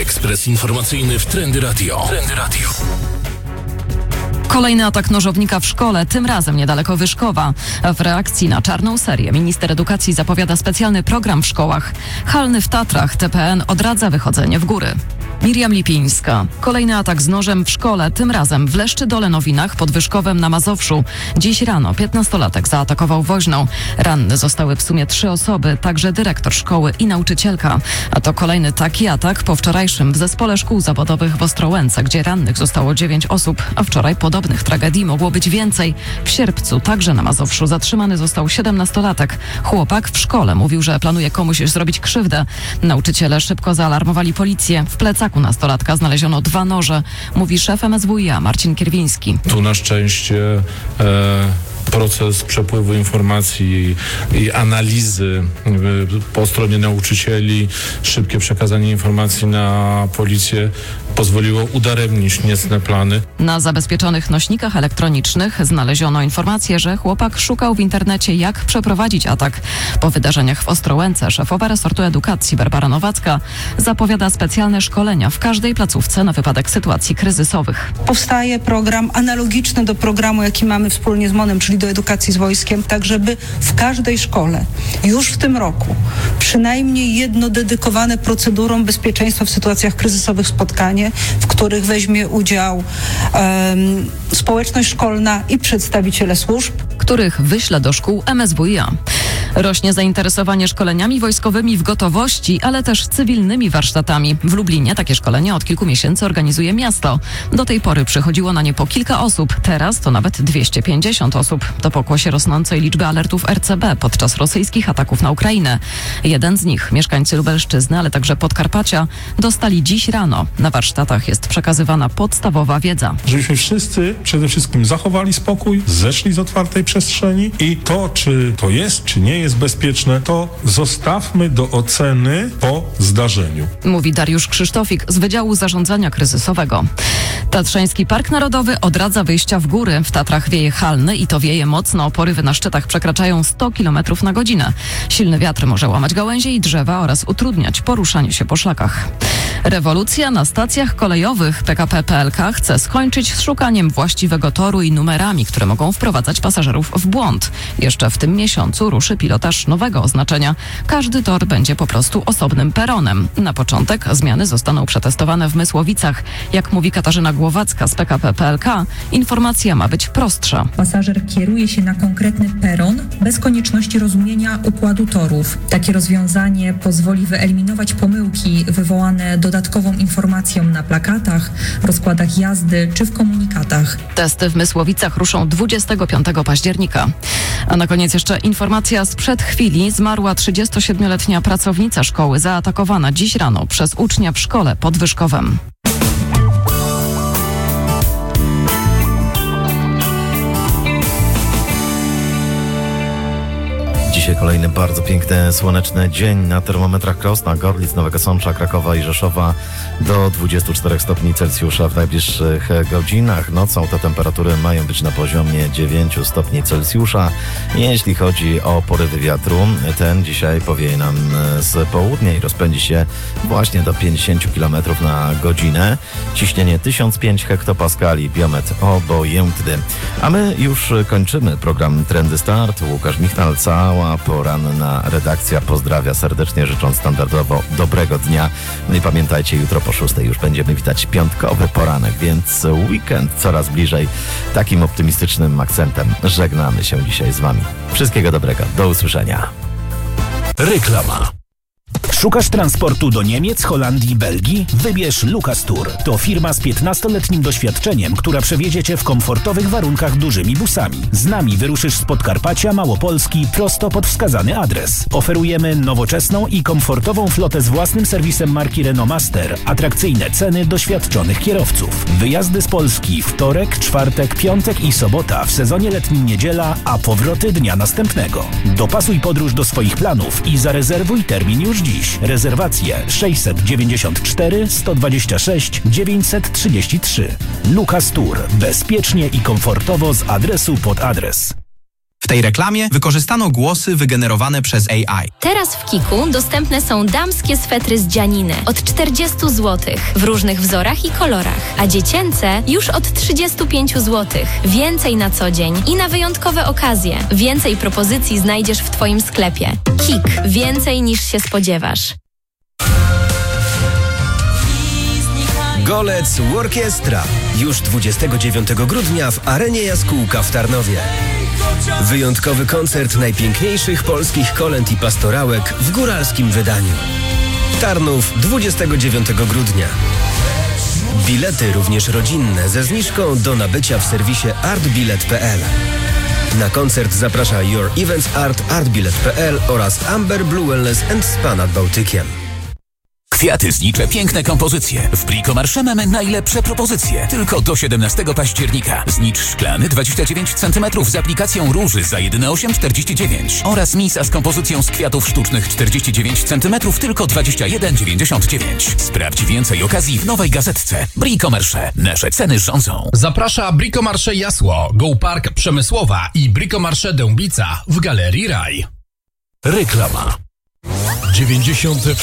Ekspres informacyjny w Trendy Radio. Kolejny atak nożownika w szkole, tym razem niedaleko Wyszkowa. W reakcji na czarną serię minister edukacji zapowiada specjalny program w szkołach. Halny w Tatrach, TPN odradza wychodzenie w góry. Miriam Lipińska. Kolejny atak z nożem w szkole, tym razem w Leszczy-Dole-Nowinach pod Wyszkowem na Mazowszu. Dziś rano 15-latek zaatakował woźną. Ranne zostały w sumie 3 osoby, także dyrektor szkoły i nauczycielka. A to kolejny taki atak po wczorajszym w zespole szkół zawodowych w Ostrołęce, gdzie rannych zostało 9 osób, a wczoraj podobnych tragedii mogło być więcej. W sierpcu także na Mazowszu zatrzymany został 17-latek. Chłopak w szkole mówił, że planuje komuś zrobić krzywdę. Nauczyciele szybko zaalarmowali policję. W plecaku nastolatka znaleziono 2 noże, mówi szef MSWiA Marcin Kierwiński. Tu na szczęście proces przepływu informacji i analizy po stronie nauczycieli, szybkie przekazanie informacji na policję pozwoliło udaremnić niecne plany. Na zabezpieczonych nośnikach elektronicznych znaleziono informację, że chłopak szukał w internecie, jak przeprowadzić atak. Po wydarzeniach w Ostrołęce szefowa resortu edukacji Barbara Nowacka zapowiada specjalne szkolenia w każdej placówce na wypadek sytuacji kryzysowych. Powstaje program analogiczny do programu, jaki mamy wspólnie z MON-em, czyli do edukacji z wojskiem, tak żeby w każdej szkole już w tym roku przynajmniej jedno dedykowane procedurom bezpieczeństwa w sytuacjach kryzysowych spotkanie, w których weźmie udział społeczność szkolna i przedstawiciele służb, których wyśle do szkół MSWiA. Rośnie zainteresowanie szkoleniami wojskowymi w gotowości, ale też cywilnymi warsztatami. W Lublinie takie szkolenia od kilku miesięcy organizuje miasto. Do tej pory przychodziło na nie po kilka osób, teraz to nawet 250 osób. To pokłosie rosnącej liczby alertów RCB podczas rosyjskich ataków na Ukrainę. Jeden z nich, mieszkańcy Lubelszczyzny, ale także Podkarpacia, dostali dziś rano. Na warsztatach jest przekazywana podstawowa wiedza. Żebyśmy wszyscy przede wszystkim zachowali spokój, zeszli z otwartej przestrzeni i to, czy to jest, czy nie jest bezpieczne, to zostawmy do oceny po zdarzeniu. Mówi Dariusz Krzysztofik z Wydziału Zarządzania Kryzysowego. Tatrzański Park Narodowy odradza wyjścia w góry. W Tatrach wieje halny i to wieje mocno. Porywy na szczytach przekraczają 100 km na godzinę. Silny wiatr może łamać gałęzie i drzewa oraz utrudniać poruszanie się po szlakach. Rewolucja na stacjach kolejowych. PKP PLK chce skończyć z szukaniem właściwego toru i numerami, które mogą wprowadzać pasażerów w błąd. Jeszcze w tym miesiącu ruszy pilotaż nowego oznaczenia. Każdy tor będzie po prostu osobnym peronem. Na początek zmiany zostaną przetestowane w Mysłowicach. Jak mówi Katarzyna Głowacka z PKP PLK, informacja ma być prostsza. Pasażer kieruje się na konkretny peron bez konieczności rozumienia układu torów. Takie rozwiązanie pozwoli wyeliminować pomyłki wywołane dodatkową informacją na plakatach, rozkładach jazdy czy w komunikatach. Testy w Mysłowicach ruszą 25 października. A na koniec jeszcze informacja sprzed chwili. Zmarła 37-letnia pracownica szkoły zaatakowana dziś rano przez ucznia w szkole pod Wyszkowem. Dzisiaj kolejny bardzo piękny, słoneczny dzień. Na termometrach Krosna, Gorlic, Nowego Sącza, Krakowa i Rzeszowa do 24 stopni Celsjusza w najbliższych godzinach. Nocą te temperatury mają być na poziomie 9 stopni Celsjusza. Jeśli chodzi o porywy wiatru, ten dzisiaj powieje nam z południa i rozpędzi się właśnie do 50 km na godzinę. Ciśnienie 1005 hektopaskali, biometr obojętny. A my już kończymy program Trendy Start. Łukasz Michnal, cała poranna redakcja pozdrawia serdecznie, życząc standardowo dobrego dnia. No i pamiętajcie, jutro po 6 już będziemy witać piątkowy poranek, więc weekend coraz bliżej. Takim optymistycznym akcentem żegnamy się dzisiaj z Wami. Wszystkiego dobrego, do usłyszenia. Reklama. Szukasz transportu do Niemiec, Holandii i Belgii? Wybierz Lucas Tour. To firma z 15-letnim doświadczeniem, która przewiezie Cię w komfortowych warunkach dużymi busami. Z nami wyruszysz z Podkarpacia, Małopolski prosto pod wskazany adres. Oferujemy nowoczesną i komfortową flotę z własnym serwisem marki Renault Master, atrakcyjne ceny doświadczonych kierowców. Wyjazdy z Polski wtorek, czwartek, piątek i sobota, w sezonie letnim niedziela, a powroty dnia następnego. Dopasuj podróż do swoich planów i zarezerwuj termin już dziś. Rezerwacje 694 126 933. Lucas Tour. Bezpiecznie i komfortowo z adresu pod adres. W tej reklamie wykorzystano głosy wygenerowane przez AI. Teraz w Kiku dostępne są damskie swetry z dzianiny od 40 zł w różnych wzorach i kolorach, a dziecięce już od 35 zł. Więcej na co dzień i na wyjątkowe okazje. Więcej propozycji znajdziesz w Twoim sklepie. Kik. Więcej niż się spodziewasz. Golec Workiestra. Już 29 grudnia w Arenie Jaskółka w Tarnowie. Wyjątkowy koncert najpiękniejszych polskich kolęd i pastorałek w góralskim wydaniu. Tarnów 29 grudnia. Bilety również rodzinne ze zniżką do nabycia w serwisie artbilet.pl. Na koncert zaprasza Your Events Art, artbilet.pl oraz Amber Blue Wellness & Spa nad Bałtykiem. Kwiaty znicze, piękne kompozycje. W Bricomarché mamy najlepsze propozycje. Tylko do 17 października. Znicz szklany 29 cm z aplikacją róży za jedyne 8,49 oraz misa z kompozycją z kwiatów sztucznych 49 cm tylko 21,99. Sprawdź więcej okazji w nowej gazetce. Bricomarché. Nasze ceny rządzą. Zaprasza Bricomarché Jasło, Go Park Przemysłowa i Bricomarché Dębica w Galerii Raj. Reklama. 93